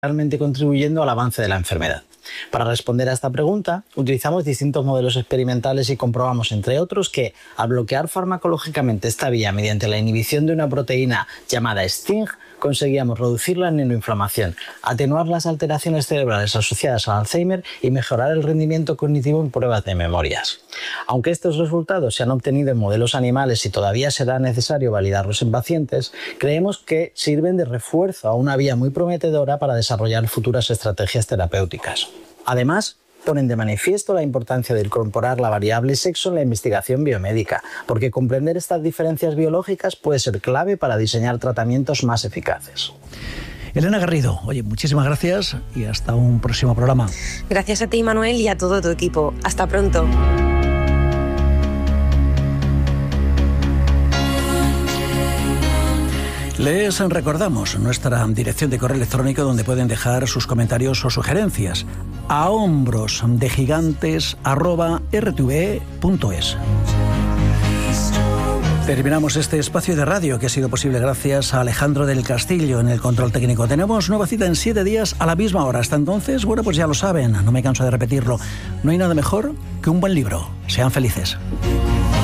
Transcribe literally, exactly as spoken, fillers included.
realmente contribuyendo al avance de la enfermedad. Para responder a esta pregunta, utilizamos distintos modelos experimentales y comprobamos, entre otros, que al bloquear farmacológicamente esta vía mediante la inhibición de una proteína llamada STING, conseguíamos reducir la neuroinflamación, atenuar las alteraciones cerebrales asociadas al Alzheimer y mejorar el rendimiento cognitivo en pruebas de memorias. Aunque estos resultados se han obtenido en modelos animales y todavía será necesario validarlos en pacientes, creemos que sirven de refuerzo a una vía muy prometedora para desarrollar futuras estrategias terapéuticas. Además, ponen de manifiesto la importancia de incorporar la variable sexo en la investigación biomédica, porque comprender estas diferencias biológicas puede ser clave para diseñar tratamientos más eficaces. Elena Garrido, oye, muchísimas gracias y hasta un próximo programa. Gracias a ti, Manuel, y a todo tu equipo. Hasta pronto. Les recordamos nuestra dirección de correo electrónico donde pueden dejar sus comentarios o sugerencias a hombrosdegigantes arroba r t v punto es. Terminamos este espacio de radio que ha sido posible gracias a Alejandro del Castillo en el control técnico. Tenemos nueva cita en siete días a la misma hora. Hasta entonces, bueno, pues ya lo saben, no me canso de repetirlo. No hay nada mejor que un buen libro. Sean felices.